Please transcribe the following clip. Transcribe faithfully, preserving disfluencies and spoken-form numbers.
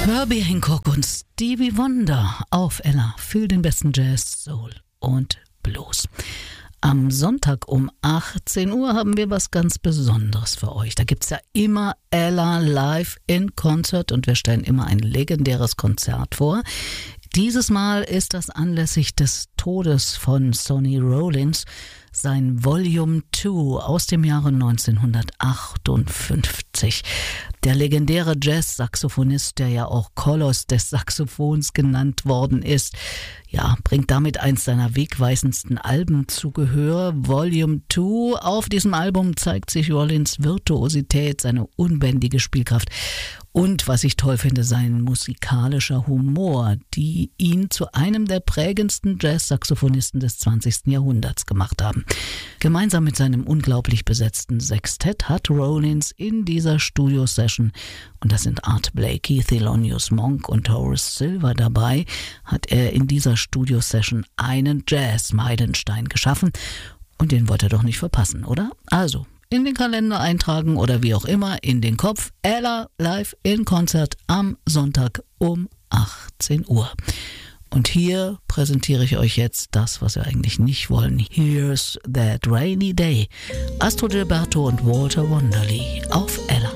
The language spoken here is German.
Herbie Hancock und Stevie Wonder auf Ella für den besten Jazz, Soul und Blues. Am Sonntag um achtzehn Uhr haben wir was ganz Besonderes für euch. Da gibt's ja immer Ella live in Concert und wir stellen immer ein legendäres Konzert vor. Dieses Mal ist das anlässlich des Todes von Sonny Rollins sein Volume zwei aus dem Jahre neunzehnhundertachtundfünfzig. Der legendäre Jazz-Saxophonist, der ja auch Koloss des Saxophons genannt worden ist, ja, bringt damit eins seiner wegweisendsten Alben zu Gehör, Volume zwei. Auf diesem Album zeigt sich Rollins Virtuosität, seine unbändige Spielkraft und, was ich toll finde, sein musikalischer Humor, die ihn zu einem der prägendsten Jazz-Saxophonisten des zwanzigsten Jahrhunderts gemacht haben. Gemeinsam mit seinem unglaublich besetzten Sextett hat Rollins in dieser Studio-Session, und das sind Art Blakey, Thelonious Monk und Horace Silver dabei, hat er in dieser Studio-Session einen Jazz-Meilenstein geschaffen und den wollte er doch nicht verpassen, oder? Also, in den Kalender eintragen oder wie auch immer, in den Kopf. Ella live in Konzert am Sonntag um achtzehn Uhr. Und hier präsentiere ich euch jetzt das, was wir eigentlich nicht wollen. Here's That Rainy Day. Astro Gilberto und Walter Wanderley auf Ella.